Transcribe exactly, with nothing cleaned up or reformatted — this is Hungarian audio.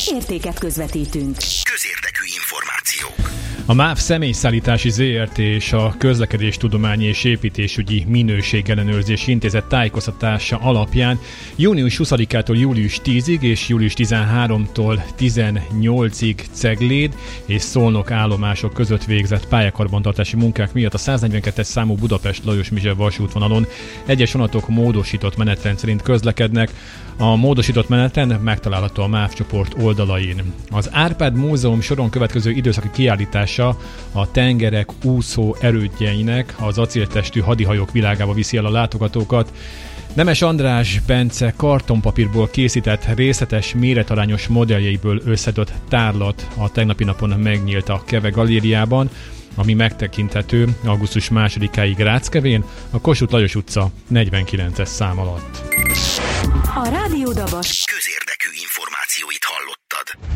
értéket közvetítünk. Közérdekű információk. A MÁV Személyszállítási zé er té és a Közlekedéstudományi és Építésügyi Minőségellenőrzési Intézet tájékoztatása alapján június huszadikától július tízedikéig és július tizenharmadikától tizennyolcadikáig Cegléd és Szolnok állomások között végzett pályakarbantartási munkák miatt a száznegyvenkettes számú Budapest-Lajos-Mizse vasútvonalon egyes vonatok módosított menetrend szerint közlekednek. A módosított menetrend megtalálható a MÁV csoport oldalain. Az Árpád Múzeum soron következő időszaki kiállítása a tengerek úszó erődjeinek, az acéltestű hadihajók világába viszi el a látogatókat. Nemes András Bence kartonpapírból készített részletes méretarányos modelljeiből összedött tárlat a tegnapi napon megnyílt a Keve galériában, ami megtekinthető augusztus másodikáig Ráckevén, a Kossuth Lajos utca negyvenkilences szám alatt. A Rádió Dabas közérdekű információit hallottad.